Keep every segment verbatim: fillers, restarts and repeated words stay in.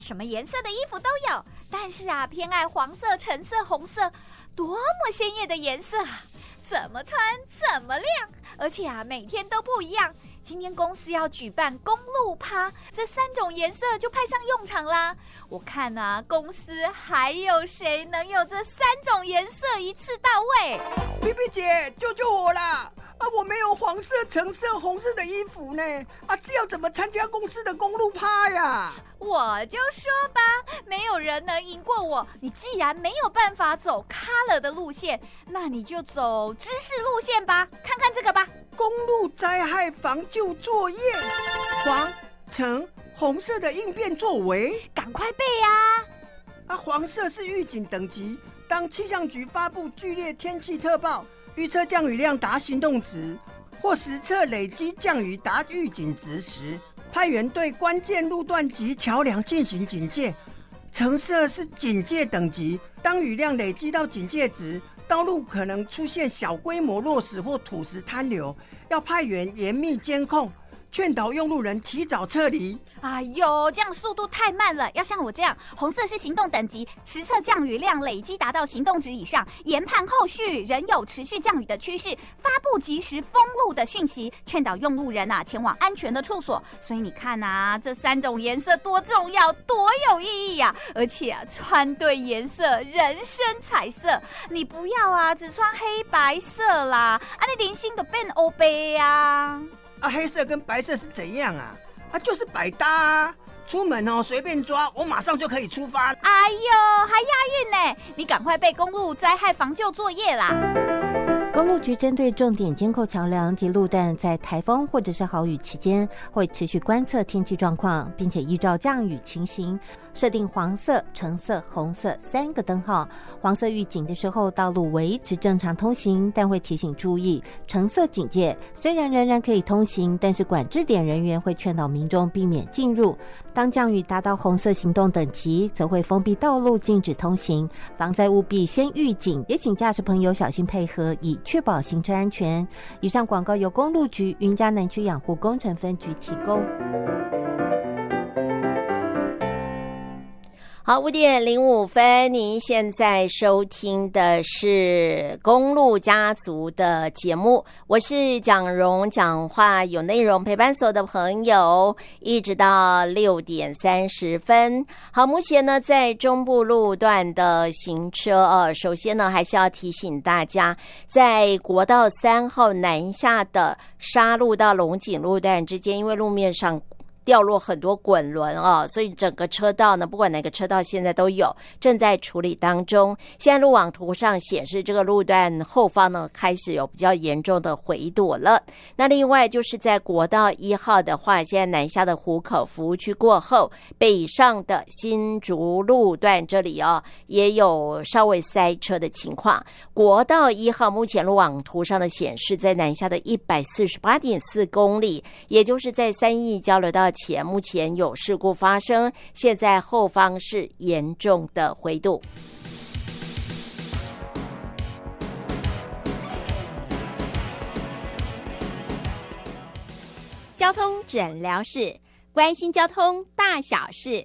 什么颜色的衣服都有，但是啊，偏爱黄色、橙色、红色，多么鲜艳的颜色啊！怎么穿怎么亮，而且啊，每天都不一样。今天公司要举办公路趴，这三种颜色就派上用场啦。我看啊，公司还有谁能有这三种颜色一次到位？ 皮皮姐，救救我啦！啊，我没有黄色、橙色、红色的衣服呢！啊，这要怎么参加公司的公路趴呀？ 我就说吧，没有人能赢过我。你既然没有办法走 color 的路线，那你就走知识路线吧。看看这个吧， 公路灾害防救作业，黄、橙、红色的应变作为， 赶快背啊！ 啊，黄色是预警等级，当气象局发布剧烈天气特报，预测降雨量达行动值，或实测累积降雨达预警值时，派员对关键路段及桥梁进行警戒。橙色是警戒等级，当雨量累积到警戒值，道路可能出现小规模落石或土石坍流，要派员严密监控，劝导用路人提早撤离。 哎呦，这样速度太慢了，要像我这样，红色是行动等级，实测降雨量累积达到行动值以上，研判后续仍有持续降雨的趋势，发布及时封路的讯息，劝导用路人啊前往安全的处所。所以你看啊，这三种颜色多重要，多有意义呀、啊！而且啊，穿对颜色，人生彩色。你不要啊，只穿黑白色啦，啊，你零星都变欧白啊！ 啊，黑色跟白色是怎样啊？啊，就是百搭啊！出门哦，随便抓，我马上就可以出发。 哎呦，还押韵呢！你赶快背公路灾害防救作业啦！ 公路局针对重点监控桥梁及路段，在台风或者是豪雨期间，会持续观测天气状况，并且依照降雨情形，设定黄色、橙色、红色三个灯号。黄色预警的时候，道路维持正常通行，但会提醒注意；橙色警戒，虽然仍然可以通行，但是管制点人员会劝导民众避免进入。当降雨达到红色行动等级，则会封闭道路，禁止通行。防灾务必先预警，也请驾驶朋友小心配合，以确保行车安全。以上广告由公路局云嘉南区养护工程分局提供。 好，五点零五分，您现在收听的是公路家族的节目，我是蒋蓉，讲话有内容，陪伴所有的朋友，一直到六点三十分。好，目前呢，在中部路段的行车，呃，首先呢，还是要提醒大家，在国道三号南下的沙路到龙井路段之间，因为路面上掉落很多滚轮啊，所以整个车道呢，不管哪个车道现在都有，正在处理当中。现在路网图上显示，这个路段后方呢开始有比较严重的回堵了。那另外就是在国道一号的话，现在南下的湖口服务区过后，北上的新竹路段这里哦，也有稍微塞车的情况。国道一号目前路网图上的显示，在南下的 一百四十八点四公里，也就是在三义交流道前目前有事故发生，现在后方是严重的回堵。 交通诊疗室，关心交通大小事。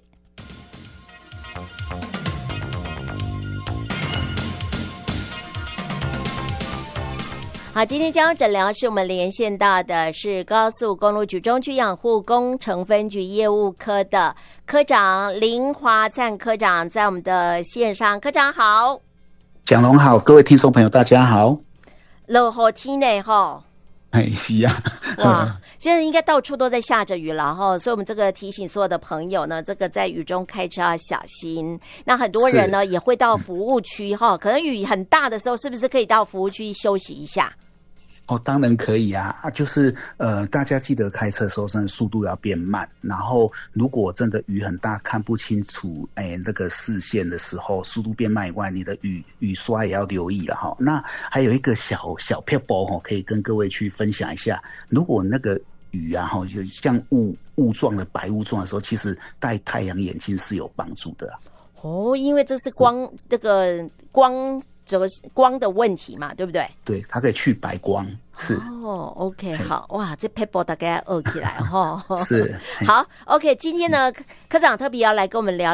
好，今天交通诊疗室我们连线到的是高速公路局中区养护工程分局业务科的科长林华灿科长，在我们的线上。科长好。 蒋蓉好，各位听众朋友大家好。 落雨天呢吼， 哎是啊， 哇，现在应该到处都在下着雨了哈，所以我们这个提醒所有的朋友呢，这个在雨中开车要小心。那很多人呢也会到服务区哈，可能雨很大的时候，是不是可以到服务区休息一下？ 哦，当然可以啊，就是呃，大家记得开车的时候，真的速度要变慢。然后，如果真的雨很大，看不清楚哎那个视线的时候，速度变慢以外，你的雨雨刷也要留意了哈。那还有一个小小撇步哈，可以跟各位去分享一下。如果那个雨啊哈，就像雾雾状的白雾状的时候，其实戴太阳眼镜是有帮助的、啊。 哦，因为这是光这个光。这个光的问题嘛，对不对？ 对，它可以去白光。是哦 ，OK， 好哇，这 paper 大概要二起来哈。 是好 ，OK， 今天呢，科长特别要来跟我们聊。